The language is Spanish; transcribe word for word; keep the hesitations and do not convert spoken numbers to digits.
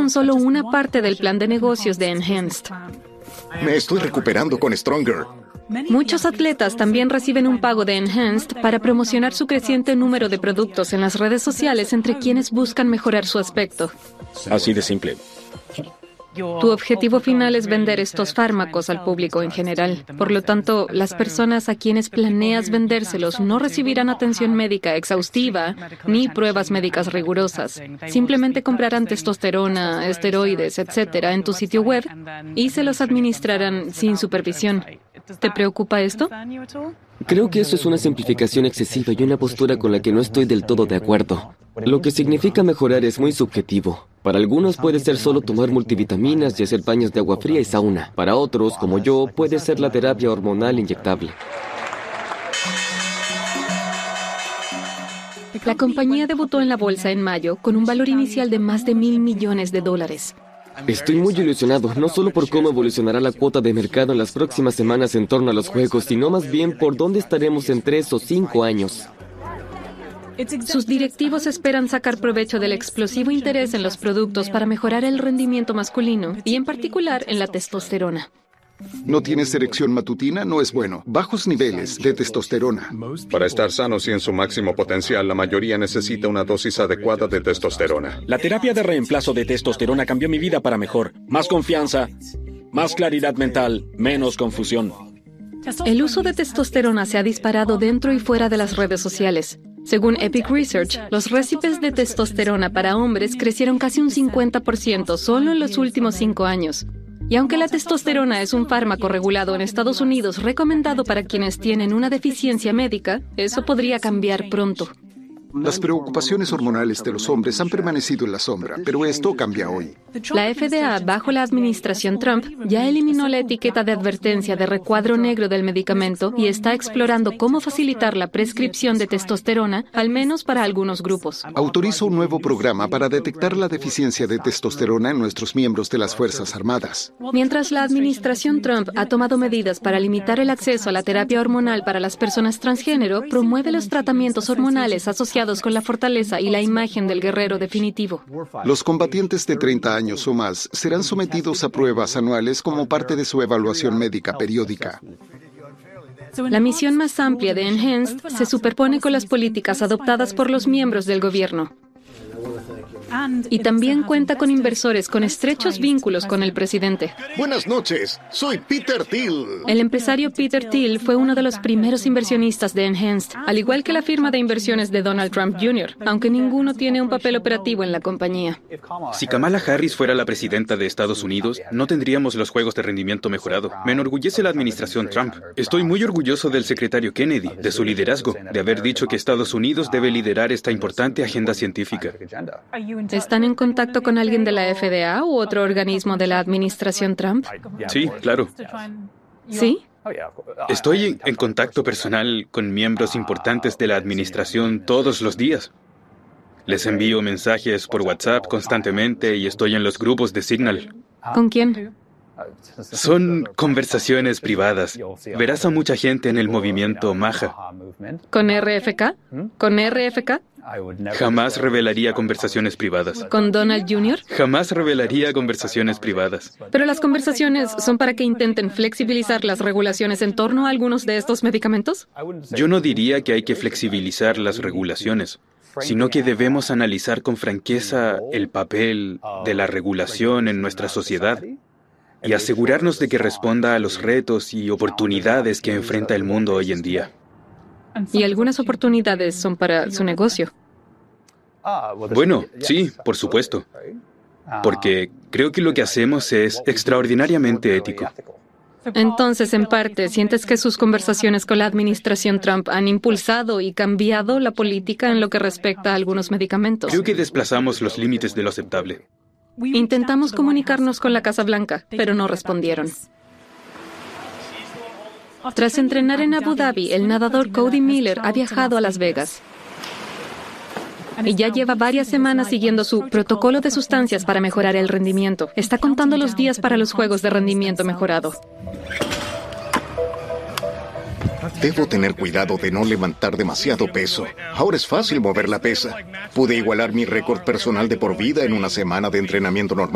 son solo una parte del plan de negocios de Enhanced. Me estoy recuperando con Stronger. Muchos atletas también reciben un pago de Enhanced para promocionar su creciente número de productos en las redes sociales entre quienes buscan mejorar su aspecto. Así de simple. Tu objetivo final es vender estos fármacos al público en general. Por lo tanto, las personas a quienes planeas vendérselos no recibirán atención médica exhaustiva ni pruebas médicas rigurosas. Simplemente comprarán testosterona, esteroides, etcétera en tu sitio web y se los administrarán sin supervisión. ¿Te preocupa esto? Creo que eso es una simplificación excesiva y una postura con la que no estoy del todo de acuerdo. Lo que significa mejorar es muy subjetivo. Para algunos puede ser solo tomar multivitaminas y hacer baños de agua fría y sauna. Para otros, como yo, puede ser la terapia hormonal inyectable. La compañía debutó en la bolsa en mayo con un valor inicial de más de mil millones de dólares. Estoy muy ilusionado, no solo por cómo evolucionará la cuota de mercado en las próximas semanas en torno a los juegos, sino más bien por dónde estaremos en tres o cinco años. Sus directivos esperan sacar provecho del explosivo interés en los productos para mejorar el rendimiento masculino y en particular en la testosterona. ¿No tienes erección matutina? No es bueno. Bajos niveles de testosterona. Para estar sanos y en su máximo potencial, la mayoría necesita una dosis adecuada de testosterona. La terapia de reemplazo de testosterona cambió mi vida para mejor. Más confianza, más claridad mental, menos confusión. El uso de testosterona se ha disparado dentro y fuera de las redes sociales. Según Epic Research, los récipes de testosterona para hombres crecieron casi un cincuenta por ciento solo en los últimos cinco años. Y aunque la testosterona es un fármaco regulado en Estados Unidos recomendado para quienes tienen una deficiencia médica, eso podría cambiar pronto. Las preocupaciones hormonales de los hombres han permanecido en la sombra, pero esto cambia hoy. La F D A, bajo la administración Trump, ya eliminó la etiqueta de advertencia de recuadro negro del medicamento y está explorando cómo facilitar la prescripción de testosterona, al menos para algunos grupos. Autoriza un nuevo programa para detectar la deficiencia de testosterona en nuestros miembros de las Fuerzas Armadas. Mientras la administración Trump ha tomado medidas para limitar el acceso a la terapia hormonal para las personas transgénero, promueve los tratamientos hormonales asociados con la fortaleza y la imagen del guerrero definitivo. Los combatientes de treinta años o más serán sometidos a pruebas anuales como parte de su evaluación médica periódica. La misión más amplia de Enhanced se superpone con las políticas adoptadas por los miembros del gobierno. Y también cuenta con inversores con estrechos vínculos con el presidente. Buenas noches, soy Peter Thiel. El empresario Peter Thiel fue uno de los primeros inversionistas de Enhanced, al igual que la firma de inversiones de Donald Trump junior, aunque ninguno tiene un papel operativo en la compañía. Si Kamala Harris fuera la presidenta de Estados Unidos, no tendríamos los juegos de rendimiento mejorado. Me enorgullece la administración Trump. Estoy muy orgulloso del secretario Kennedy, de su liderazgo, de haber dicho que Estados Unidos debe liderar esta importante agenda científica. ¿Están en contacto con alguien de la F D A u otro organismo de la administración Trump? Sí, claro. ¿Sí? Estoy en contacto personal con miembros importantes de la administración todos los días. Les envío mensajes por WhatsApp constantemente y estoy en los grupos de Signal. ¿Con quién? Son conversaciones privadas. Verás a mucha gente en el movimiento Maja. ¿Con R F K? ¿Con R F K? Jamás revelaría conversaciones privadas. ¿Con Donald junior? Jamás revelaría conversaciones privadas. Pero las conversaciones son para que intenten flexibilizar las regulaciones en torno a algunos de estos medicamentos. Yo no diría que hay que flexibilizar las regulaciones, sino que debemos analizar con franqueza el papel de la regulación en nuestra sociedad y asegurarnos de que responda a los retos y oportunidades que enfrenta el mundo hoy en día. Y algunas oportunidades son para su negocio. Bueno, sí, por supuesto. Porque creo que lo que hacemos es extraordinariamente ético. Entonces, en parte, ¿sientes que sus conversaciones con la administración Trump han impulsado y cambiado la política en lo que respecta a algunos medicamentos? Creo que desplazamos los límites de lo aceptable. Intentamos comunicarnos con la Casa Blanca, pero no respondieron. Tras entrenar en Abu Dhabi, el nadador Cody Miller ha viajado a Las Vegas. Y ya lleva varias semanas siguiendo su protocolo de sustancias para mejorar el rendimiento. Está contando los días para los juegos de rendimiento mejorado. Debo tener cuidado de no levantar demasiado peso. Ahora es fácil mover la pesa. Pude igualar mi récord personal de por vida en una semana de entrenamiento normal.